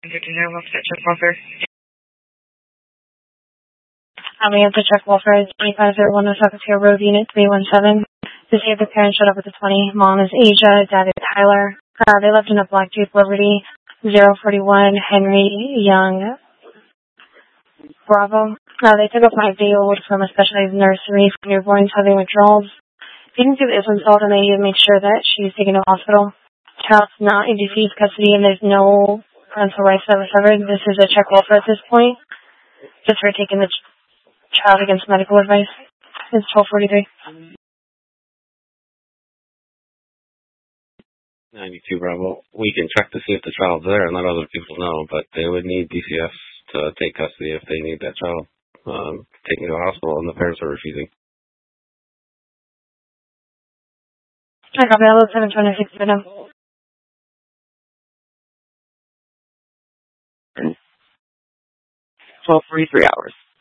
Check welfare. We have to check welfare is 2501 Osaka Pier Road Unit 317. To see if the parents showed up at the 20. Mom is Asia, dad is Tyler. They lived in a Black Duke Liberty 041 Henry Young Bravo. They took a 5-day-old from a specialized nursery for newborns having withdrawals. Didn't do this installed, and they need to make sure that she's taken to the hospital. Child's not in deceased custody, and there's no parental rights that were severed. This is a check welfare at this point, just for taking the child against medical advice. It's 12:43. 92 Bravo. We can check to see if the child's there and let other people know, but they would need DCS to take custody if they need that child taken to the hospital and the parents are refusing. I copy that. 726 minutes. 12:43 hours.